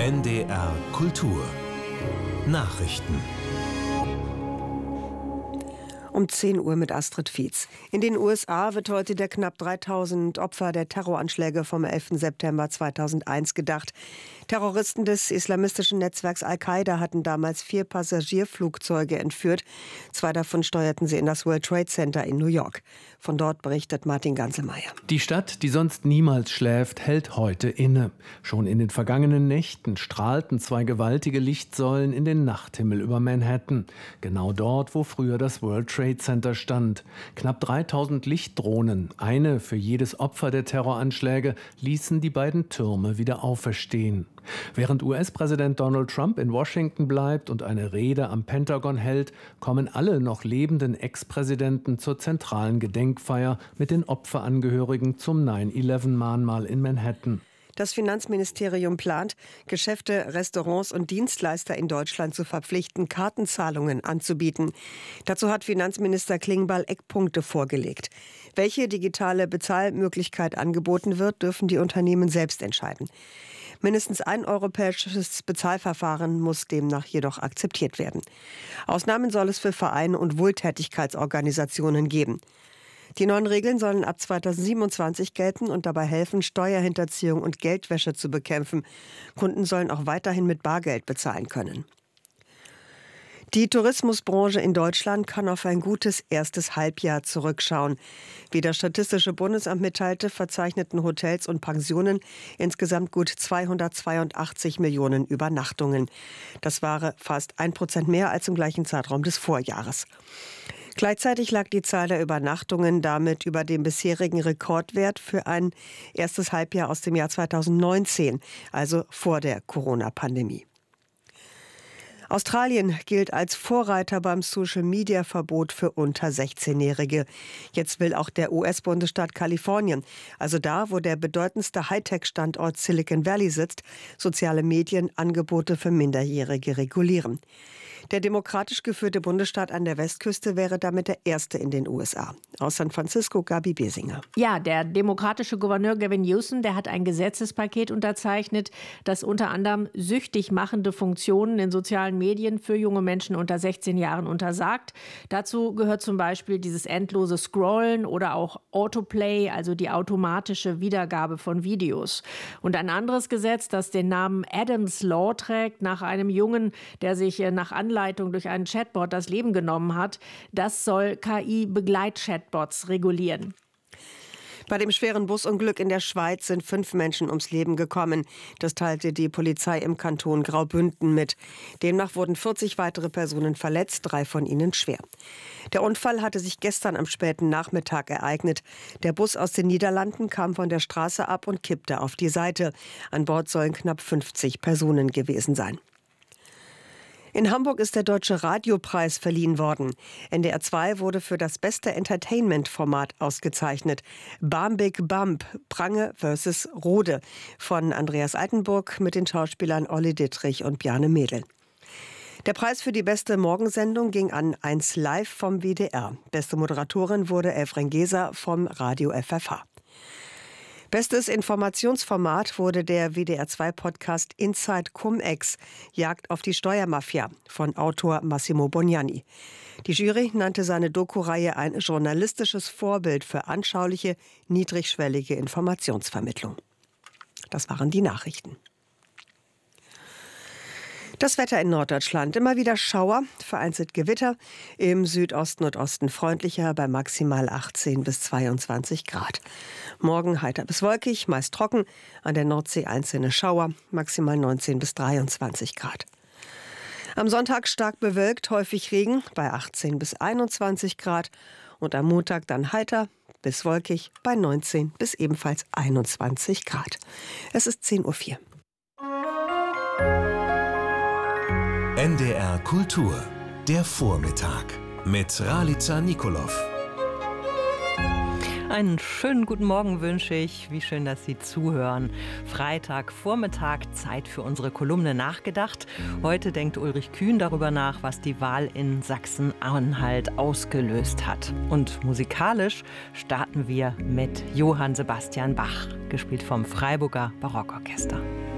NDR Kultur Nachrichten. Um 10 Uhr mit Astrid Fietz. In den USA wird heute der knapp 3000 Opfer der Terroranschläge vom 11. September 2001 gedacht. Terroristen des islamistischen Netzwerks Al-Qaida hatten damals 4 Passagierflugzeuge entführt. 2 davon steuerten sie in das World Trade Center in New York. Von dort berichtet Martin Ganselmeier. Die Stadt, die sonst niemals schläft, hält heute inne. Schon in den vergangenen Nächten strahlten 2 gewaltige Lichtsäulen in den Nachthimmel über Manhattan. Genau dort, wo früher das World Trade Center stand. Knapp 3000 Lichtdrohnen, eine für jedes Opfer der Terroranschläge, ließen die beiden Türme wieder auferstehen. Während US-Präsident Donald Trump in Washington bleibt und eine Rede am Pentagon hält, kommen alle noch lebenden Ex-Präsidenten zur zentralen Gedenkfeier mit den Opferangehörigen zum 9/11-Mahnmal in Manhattan. Das Finanzministerium plant, Geschäfte, Restaurants und Dienstleister in Deutschland zu verpflichten, Kartenzahlungen anzubieten. Dazu hat Finanzminister Klingbeil Eckpunkte vorgelegt. Welche digitale Bezahlmöglichkeit angeboten wird, dürfen die Unternehmen selbst entscheiden. Mindestens ein europäisches Bezahlverfahren muss demnach jedoch akzeptiert werden. Ausnahmen soll es für Vereine und Wohltätigkeitsorganisationen geben. Die neuen Regeln sollen ab 2027 gelten und dabei helfen, Steuerhinterziehung und Geldwäsche zu bekämpfen. Kunden sollen auch weiterhin mit Bargeld bezahlen können. Die Tourismusbranche in Deutschland kann auf ein gutes erstes Halbjahr zurückschauen. Wie das Statistische Bundesamt mitteilte, verzeichneten Hotels und Pensionen insgesamt gut 282 Millionen Übernachtungen. Das war fast 1% mehr als im gleichen Zeitraum des Vorjahres. Gleichzeitig lag die Zahl der Übernachtungen damit über dem bisherigen Rekordwert für ein erstes Halbjahr aus dem Jahr 2019, also vor der Corona-Pandemie. Australien gilt als Vorreiter beim Social-Media-Verbot für unter 16-Jährige. Jetzt will auch der US-Bundesstaat Kalifornien, also da, wo der bedeutendste Hightech-Standort Silicon Valley sitzt, soziale Medienangebote für Minderjährige regulieren. Der demokratisch geführte Bundesstaat an der Westküste wäre damit der erste in den USA. Aus San Francisco, Gabi Besinger. Ja, der demokratische Gouverneur Gavin Newsom, der hat ein Gesetzespaket unterzeichnet, das unter anderem süchtig machende Funktionen in sozialen Medien für junge Menschen unter 16 Jahren untersagt. Dazu gehört zum Beispiel dieses endlose Scrollen oder auch Autoplay, also die automatische Wiedergabe von Videos. Und ein anderes Gesetz, das den Namen Adams Law trägt, nach einem Jungen, der sich nach Anleitung durch einen Chatbot das Leben genommen hat, das soll KI-Begleitchatbots regulieren. Bei dem schweren Busunglück in der Schweiz sind 5 Menschen ums Leben gekommen. Das teilte die Polizei im Kanton Graubünden mit. Demnach wurden 40 weitere Personen verletzt, 3 von ihnen schwer. Der Unfall hatte sich gestern am späten Nachmittag ereignet. Der Bus aus den Niederlanden kam von der Straße ab und kippte auf die Seite. An Bord sollen knapp 50 Personen gewesen sein. In Hamburg ist der Deutsche Radiopreis verliehen worden. NDR 2 wurde für das beste Entertainment-Format ausgezeichnet. Bambig Bump, Prange vs. Rode von Andreas Altenburg mit den Schauspielern Olli Dittrich und Bjarne Mädel. Der Preis für die beste Morgensendung ging an 1 Live vom WDR. Beste Moderatorin wurde Elfren Geser vom Radio FFH. Bestes Informationsformat wurde der WDR2-Podcast Inside Cum-Ex, Jagd auf die Steuermafia von Autor Massimo Bognani. Die Jury nannte seine Doku-Reihe ein journalistisches Vorbild für anschauliche, niedrigschwellige Informationsvermittlung. Das waren die Nachrichten. Das Wetter in Norddeutschland. Immer wieder Schauer, vereinzelt Gewitter. Im Südosten und Osten freundlicher bei maximal 18 bis 22 Grad. Morgen heiter bis wolkig, meist trocken. An der Nordsee einzelne Schauer, maximal 19 bis 23 Grad. Am Sonntag stark bewölkt, häufig Regen bei 18 bis 21 Grad. Und am Montag dann heiter bis wolkig bei 19 bis ebenfalls 21 Grad. Es ist 10:04 Uhr. NDR Kultur, der Vormittag mit Ralica Nikolov. Einen schönen guten Morgen wünsche ich. Wie schön, dass Sie zuhören. Freitagvormittag, Zeit für unsere Kolumne Nachgedacht. Heute denkt Ulrich Kühn darüber nach, was die Wahl in Sachsen-Anhalt ausgelöst hat. Und musikalisch starten wir mit Johann Sebastian Bach, gespielt vom Freiburger Barockorchester.